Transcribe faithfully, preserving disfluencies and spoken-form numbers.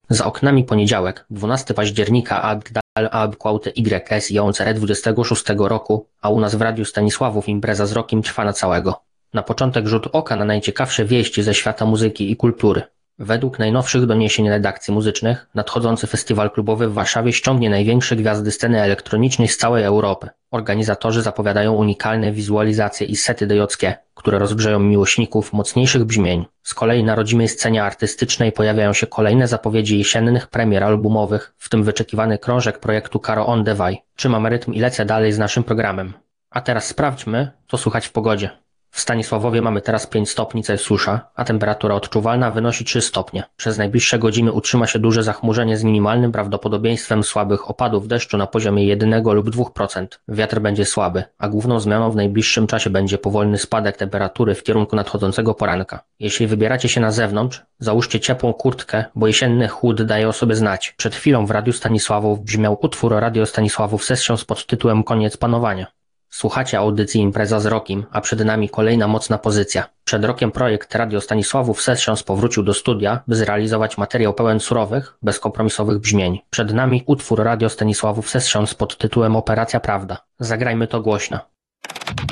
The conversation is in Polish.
Za oknami poniedziałek, dwunastego października Abdal Abquaute Y S J C R dwudziestego szóstego roku, a u nas w Radiu Stanisławów impreza z rokiem trwa na całego. Na początek rzut oka na najciekawsze wieści ze świata muzyki i kultury. Według najnowszych doniesień redakcji muzycznych, nadchodzący festiwal klubowy w Warszawie ściągnie największe gwiazdy sceny elektronicznej z całej Europy. Organizatorzy zapowiadają unikalne wizualizacje i sety dejockie, które rozgrzeją miłośników mocniejszych brzmień. Z kolei na rodzimej scenie artystycznej pojawiają się kolejne zapowiedzi jesiennych premier albumowych, w tym wyczekiwany krążek projektu Caro on Dewey. Trzymam rytm i lecę dalej z naszym programem. A teraz sprawdźmy, co słychać w pogodzie. W Stanisławowie mamy teraz pięć stopni Celsjusza, a temperatura odczuwalna wynosi trzy stopnie. Przez najbliższe godziny utrzyma się duże zachmurzenie z minimalnym prawdopodobieństwem słabych opadów deszczu na poziomie jednego lub dwóch procent. Wiatr będzie słaby, a główną zmianą w najbliższym czasie będzie powolny spadek temperatury w kierunku nadchodzącego poranka. Jeśli wybieracie się na zewnątrz, załóżcie ciepłą kurtkę, bo jesienny chłód daje o sobie znać. Przed chwilą w Radiu Stanisławów brzmiał utwór Radio Stanisławów Sessions pod tytułem Koniec panowania. Słuchacie audycji Impreza z Rokiem, a przed nami kolejna mocna pozycja. Przed rokiem projekt Radio Stanisławów Sessions powrócił do studia, by zrealizować materiał pełen surowych, bezkompromisowych brzmień. Przed nami utwór Radio Stanisławów Sessions pod tytułem Operacja Prawda. Zagrajmy to głośno.